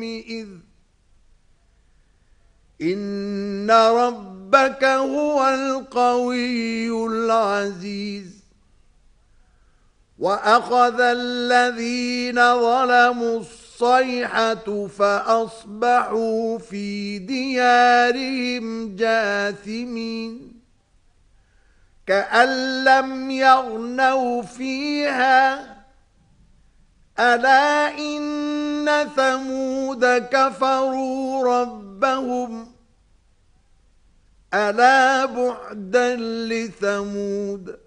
يومئذ إن ربك هو القوي العزيز وأخذ الذين ظلموا الصيحة فأصبحوا في ديارهم جاثمين كأن لم يغنوا فيها ألا إن ثمود كفروا ربهم ألا بعدا لثمود